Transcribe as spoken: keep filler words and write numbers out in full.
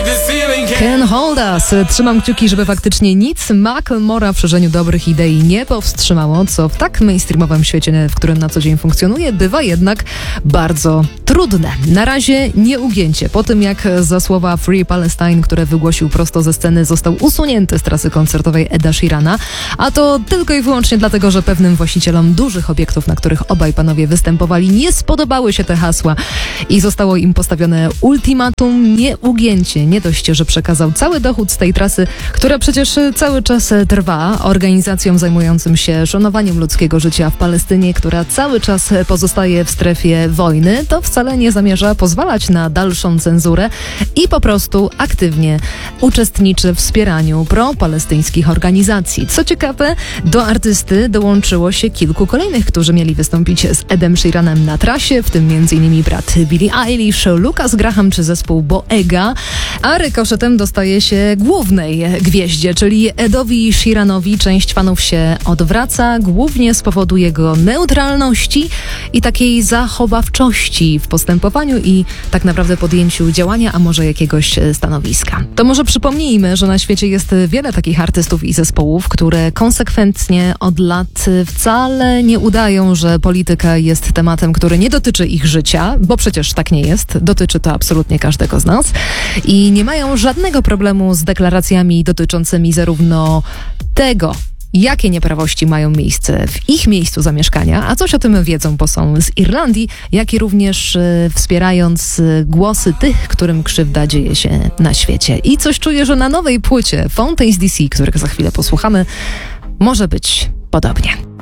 Can't hold us. Trzymam kciuki, żeby faktycznie nic Macklemora w szerzeniu dobrych idei nie powstrzymało, co w tak mainstreamowym świecie, w którym na co dzień funkcjonuje, bywa jednak bardzo trudne. Na razie nieugięcie. Po tym, jak za słowa Free Palestine, które wygłosił prosto ze sceny, został usunięty z trasy koncertowej Eda Sheerana, a to tylko i wyłącznie dlatego, że pewnym właścicielom dużych obiektów, na których obaj panowie występowali, nie spodobały się te hasła i zostało im postawione ultimatum nieugięcie. Nie dość, że przekazał cały dochód z tej trasy, która przecież cały czas trwa, organizacjom zajmującym się szanowaniem ludzkiego życia w Palestynie, która cały czas pozostaje w strefie wojny, to wcale nie zamierza pozwalać na dalszą cenzurę i po prostu aktywnie uczestniczy w wspieraniu propalestyńskich organizacji. Co ciekawe, do artysty dołączyło się kilku kolejnych, którzy mieli wystąpić z Edem Sheeranem na trasie, w tym m.in. brat Billie Eilish, Lucas Graham czy zespół Boega, a rykoszetem dostaje się głównej gwieździe, czyli Edowi Sheeranowi. Część fanów się odwraca, głównie z powodu jego neutralności i takiej zachowawczości w postępowaniu i tak naprawdę podjęciu działania, a może jakiegoś stanowiska. To może przypomnijmy, że na świecie jest wiele takich artystów i zespołów, które konsekwentnie od lat wcale nie udają, że polityka jest tematem, który nie dotyczy ich życia, bo przecież tak nie jest. Dotyczy to absolutnie każdego z nas. I nie mają żadnego problemu z deklaracjami dotyczącymi zarówno tego, jakie nieprawości mają miejsce w ich miejscu zamieszkania, a coś o tym wiedzą, bo są z Irlandii, jak i również y, wspierając y, głosy tych, którym krzywda dzieje się na świecie. I coś czuję, że na nowej płycie Fountains D C, których za chwilę posłuchamy, może być podobnie.